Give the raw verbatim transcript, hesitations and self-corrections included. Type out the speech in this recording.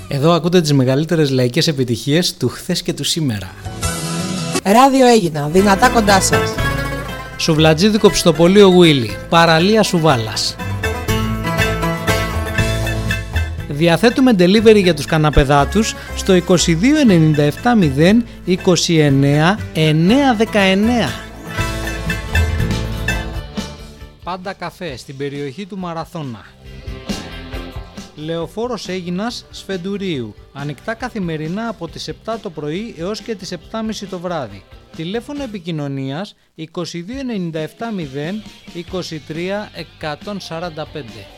Εδώ ακούτε τις μεγαλύτερες λαϊκές επιτυχίες του χθες και του σήμερα. Ράδιο Έγινα, δυνατά κοντά σας. Σουβλατζίδικο ψητοπολείο Γουίλι, παραλία Σουβάλας. Διαθέτουμε delivery για τους καναπεδάτους στο είκοσι δύο ενενήντα επτά μηδέν είκοσι εννέα εννιακόσια δεκαεννέα. Πάντα καφέ στην περιοχή του Μαραθώνα. Λεωφόρος Έγινας Σφεντουρίου. Ανοιχτά καθημερινά από τις επτά το πρωί έως και τις επτά και μισή το βράδυ. Τηλέφωνο επικοινωνίας είκοσι δύο ενενήντα επτά μηδέν είκοσι τρία εκατόν σαράντα πέντε.